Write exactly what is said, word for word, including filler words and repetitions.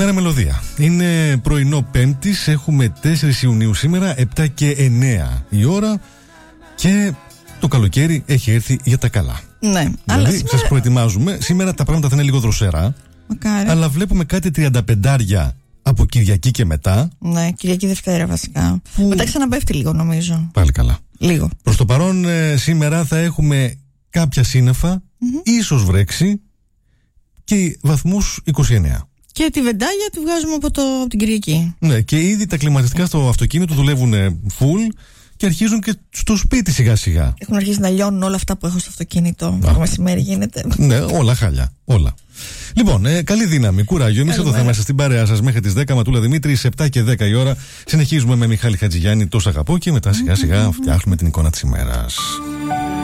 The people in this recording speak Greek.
Καλημέρα Μελωδία. Είναι πρωινό Πέμπτης, έχουμε τέσσερις Ιουνίου σήμερα, επτά και εννέα η ώρα και το καλοκαίρι έχει έρθει για τα καλά. Ναι, δηλαδή, αλλά σήμερα... σας προετοιμάζουμε. Σήμερα τα πράγματα θα είναι λίγο δροσερά. Μακάρι. Αλλά βλέπουμε κάτι τριανταπεντάρια από Κυριακή και μετά. Ναι, Κυριακή Δευτέρα βασικά. Που... Μετά ξαναπέφτει λίγο νομίζω. Πάλι καλά. Λίγο. Προς το παρόν ε, σήμερα θα έχουμε κάποια σύννεφα, mm-hmm. ίσως βρέξει και βαθμούς είκοσι εννέα. Και τη βεντάγια τη βγάζουμε από, το, από την Κυριακή. Ναι, και ήδη τα κλιματιστικά στο αυτοκίνητο δουλεύουν full και αρχίζουν και στο σπίτι σιγά σιγά. Έχουν αρχίσει να λιώνουν όλα αυτά που έχω στο αυτοκίνητο. Το μεσημέρι γίνεται. Ναι, όλα χάλια. Όλα. Λοιπόν, ε, καλή δύναμη, κουράγιο. Εμείς εδώ θα είμαστε στην παρέα σας μέχρι τις δέκα. Ματούλα Δημήτρη, επτά και δέκα η ώρα. Συνεχίζουμε με Μιχάλη Χατζηγιάννη, τόσο αγαπώ, και μετά σιγά σιγά φτιάχνουμε την εικόνα της ημέρας.